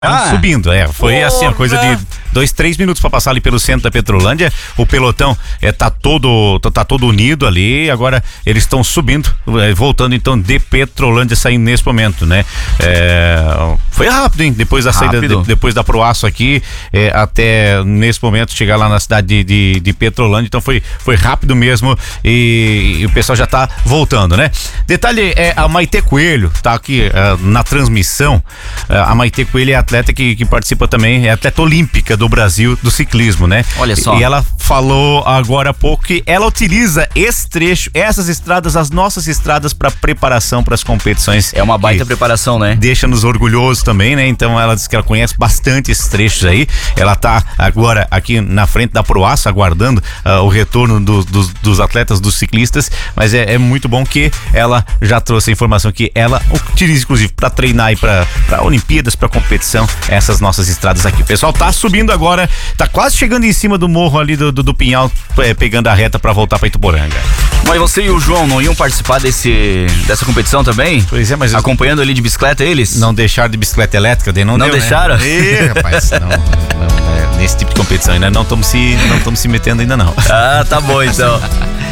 Subindo, foi assim, a coisa de 2-3 minutos pra passar ali pelo centro da Petrolândia. O pelotão tá todo unido ali. Agora eles estão subindo, voltando então de Petrolândia, saindo nesse momento, né? Foi rápido, hein? Depois da saída, depois da Proaço aqui, até nesse momento chegar lá na cidade de Petrolândia. Então foi rápido mesmo e o pessoal já tá voltando, né? Detalhe, a Maitê Coelho tá aqui na transmissão. A Maitê Coelho é atleta que participa também, é atleta olímpica do Brasil do ciclismo, né? Olha só. E ela falou agora há pouco que ela utiliza esse trecho, essas estradas, as nossas estradas, para preparação para as competições. É uma baita preparação, né? Deixa-nos orgulhosos também, né? Então ela diz que ela conhece bastante esses trechos aí. Ela tá agora aqui na frente da Proaço, aguardando o retorno dos atletas, dos ciclistas, mas é muito bom que ela já trouxe a informação que ela utiliza, inclusive, para treinar e para Olimpíadas, para competição, essas nossas estradas aqui. O pessoal tá subindo agora, tá quase chegando em cima do morro ali do Pinhal, pegando a reta para voltar para Ituporanga. Mas você e o João não iam participar dessa competição também? Pois é, mas acompanhando ali de bicicleta eles? Não deixaram de bicicleta elétrica, daí não deu, deixaram? Né? Rapaz, não, nesse tipo de competição ainda não estamos se metendo ainda não. Ah, tá bom então.